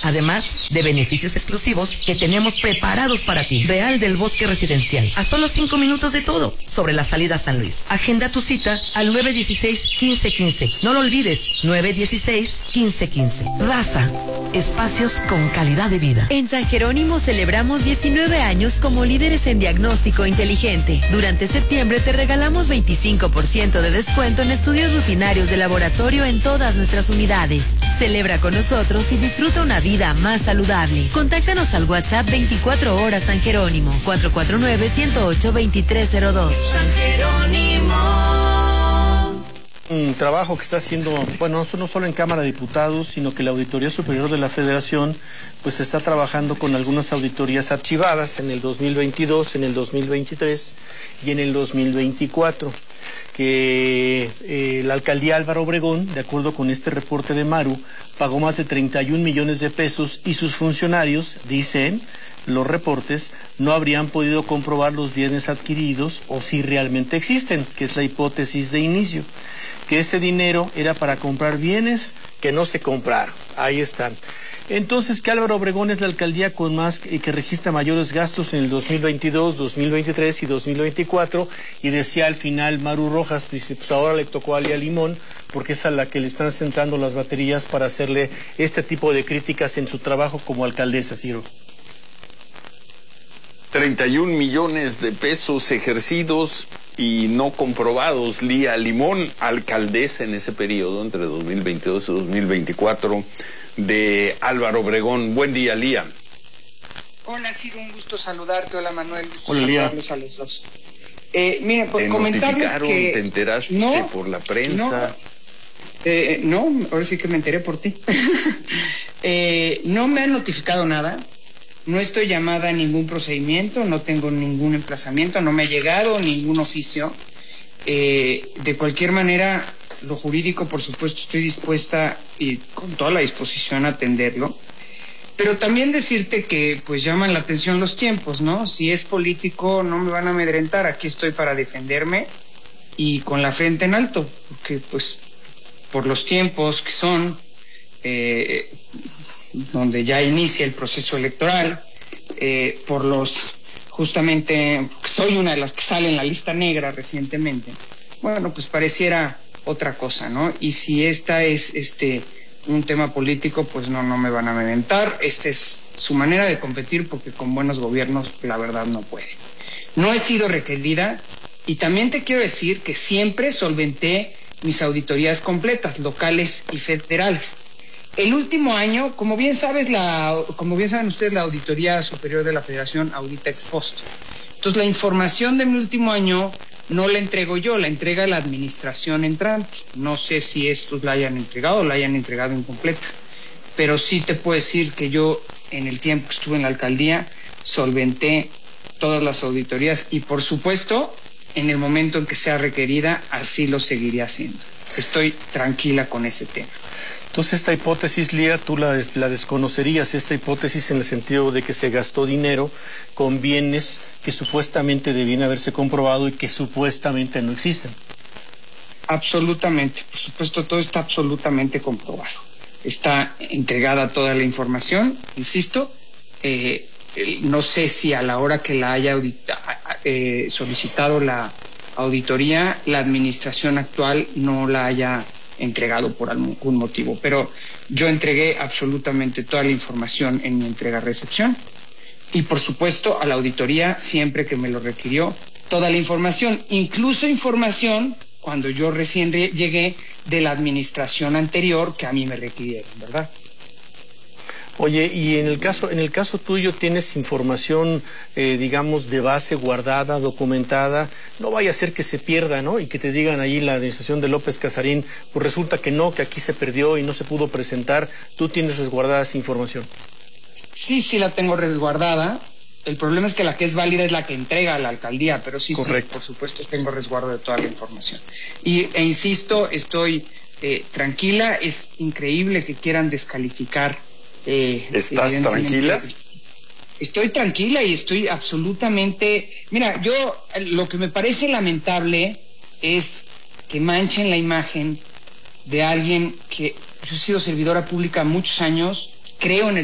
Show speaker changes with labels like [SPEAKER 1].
[SPEAKER 1] además de beneficios exclusivos que tenemos preparados para ti. Real del Bosque Residencial, a solo 5 minutos de todo, sobre la salida a San Luis. Agenda tu cita al 916-1515. No lo olvides, 916-1515. Raza, espacios con calidad de vida.
[SPEAKER 2] En San Jerónimo celebramos 19 años como líderes en diagnóstico inteligente. Durante septiembre te regalamos 25% de descuento en estudios rutinarios de laboratorio en todas nuestras unidades. Celebra con nosotros y disfruta una vida más saludable. Contáctanos al WhatsApp 24 horas San Jerónimo, 449-108-2302.
[SPEAKER 3] San Jerónimo.
[SPEAKER 4] Un trabajo que está haciendo, bueno, no solo en Cámara de Diputados, sino que la Auditoría Superior de la Federación, pues está trabajando con algunas auditorías archivadas en el 2022, en el 2023 y en el 2024. Que la alcaldía Álvaro Obregón, de acuerdo con este reporte de Maru, pagó más de 31 millones de pesos y sus funcionarios, dicen los reportes, no habrían podido comprobar los bienes adquiridos o si realmente existen, que es la hipótesis de inicio, que ese dinero era para comprar bienes que no se compraron. Ahí están. Entonces, que Álvaro Obregón es la alcaldía con más que registra mayores gastos en el 2022, 2023 y 2024, y decía al final Maru Rojas, dice, pues ahora le tocó a Lía Limón, porque es a la que le están sentando las baterías para hacerle este tipo de críticas en su trabajo como alcaldesa, Ciro.
[SPEAKER 5] 31 millones de pesos ejercidos y no comprobados. Lía Limón, alcaldesa en ese periodo, entre 2022 y 2024, de Álvaro Obregón. Buen día, Lía.
[SPEAKER 6] Hola, Ciro, un gusto saludarte. Hola, Manuel.
[SPEAKER 4] Hola, Lía.
[SPEAKER 6] A los dos. Miren, pues
[SPEAKER 5] ¿Te
[SPEAKER 6] comentarles
[SPEAKER 5] notificaron,
[SPEAKER 6] que...
[SPEAKER 5] te enteraste
[SPEAKER 6] no,
[SPEAKER 5] por la prensa?
[SPEAKER 6] No, ahora sí que me enteré por ti. No me han notificado nada. No estoy llamada a ningún procedimiento, no tengo ningún emplazamiento, no me ha llegado ningún oficio. De cualquier manera, lo jurídico, por supuesto, estoy dispuesta y con toda la disposición a atenderlo. Pero también decirte que pues llaman la atención los tiempos, ¿no? Si es político, no me van a amedrentar, aquí estoy para defenderme y con la frente en alto, porque pues por los tiempos que son, donde ya inicia el proceso electoral, por los, justamente, soy una de las que sale en la lista negra recientemente, bueno, pues pareciera otra cosa, ¿no? Y si esta es un tema político, pues no me van a amedrentar. Esta es su manera de competir, porque con buenos gobiernos, la verdad, no puede. No he sido requerida, y también te quiero decir que siempre solventé mis auditorías completas, locales y federales. El último año, como bien saben ustedes, la Auditoría Superior de la Federación audita ex post. Entonces, la información de mi último año no la entrego yo, la entrega la administración entrante. No sé si estos la hayan entregado o la hayan entregado incompleta, pero sí te puedo decir que yo, en el tiempo que estuve en la alcaldía, solventé todas las auditorías y, por supuesto, en el momento en que sea requerida, así lo seguiré haciendo. Estoy tranquila con ese tema.
[SPEAKER 4] Entonces, esta hipótesis, Lía, tú la desconocerías, esta hipótesis en el sentido de que se gastó dinero con bienes que supuestamente debían haberse comprobado y que supuestamente no existen.
[SPEAKER 6] Absolutamente, por supuesto, todo está absolutamente comprobado. Está entregada toda la información, insisto, no sé si a la hora que la haya solicitado la auditoría, la administración actual no la haya entregado por algún motivo, pero yo entregué absolutamente toda la información en mi entrega-recepción y, por supuesto, a la auditoría, siempre que me lo requirió, toda la información, incluso información cuando yo recién llegué de la administración anterior que a mí me requirieron, ¿verdad?
[SPEAKER 4] Oye, y en el caso tuyo, ¿tienes información, digamos, de base guardada, documentada? No vaya a ser que se pierda, ¿no? Y que te digan ahí la administración de López Casarín, pues resulta que no, que aquí se perdió y no se pudo presentar. ¿Tú tienes resguardada esa información?
[SPEAKER 6] Sí la tengo resguardada. El problema es que la que es válida es la que entrega a la alcaldía, pero sí, por supuesto, tengo resguardo de toda la información. E insisto, estoy tranquila. Es increíble que quieran descalificar.
[SPEAKER 5] ¿Estás tranquila?
[SPEAKER 6] Estoy tranquila y estoy absolutamente... Mira, lo que me parece lamentable es que manchen la imagen de alguien que... Yo he sido servidora pública muchos años, creo en el